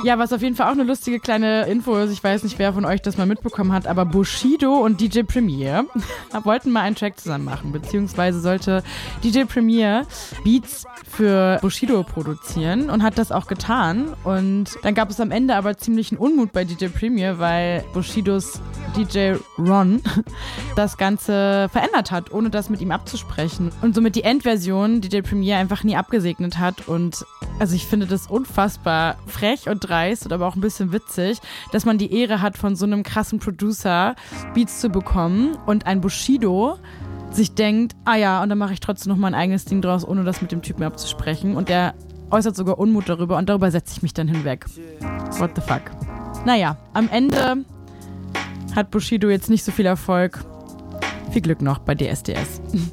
Ja, was auf jeden Fall auch eine lustige kleine Info ist, ich weiß nicht, wer von euch das mal mitbekommen hat, aber Bushido und DJ Premier wollten mal einen Track zusammen machen, beziehungsweise sollte DJ Premier Beats für Bushido produzieren und hat das auch getan. Und dann gab es am Ende aber ziemlichen Unmut bei DJ Premier, weil Bushidos DJ Ron das Ganze verändert hat, ohne das mit ihm abzusprechen. Und somit die Endversion DJ Premier einfach nie abgesegnet hat. Und also ich finde das unfassbar frech und dreist und aber auch ein bisschen witzig, dass man die Ehre hat, von so einem krassen Producer Beats zu bekommen und ein Bushido sich denkt, ah ja, und dann mache ich trotzdem noch mal ein eigenes Ding draus, ohne das mit dem Typen abzusprechen. Und der äußert sogar Unmut darüber und darüber setze ich mich dann hinweg. What the fuck? Naja, am Ende hat Bushido jetzt nicht so viel Erfolg. Viel Glück noch bei DSDS.